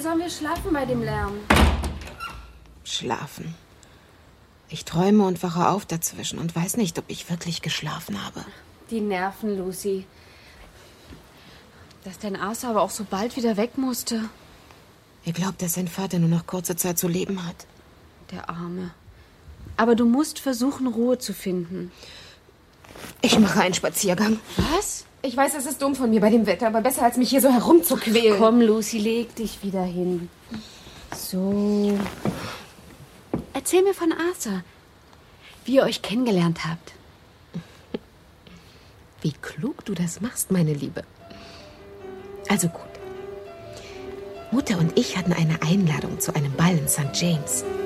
sollen wir schlafen bei dem Lärm? Schlafen. Ich träume und wache auf dazwischen und weiß nicht, ob ich wirklich geschlafen habe. Die Nerven, Lucy. Dass dein Arthur aber auch so bald wieder weg musste. Er glaubt, dass sein Vater nur noch kurze Zeit zu leben hat. Der Arme. Aber du musst versuchen, Ruhe zu finden. Ich mache einen Spaziergang. Was? Ich weiß, es ist dumm von mir bei dem Wetter, aber besser, als mich hier so herumzuquälen. Komm, Lucy, leg dich wieder hin. So. Erzähl mir von Arthur, wie ihr euch kennengelernt habt. Wie klug du das machst, meine Liebe. Also gut. Mutter und ich hatten eine Einladung zu einem Ball in St. James.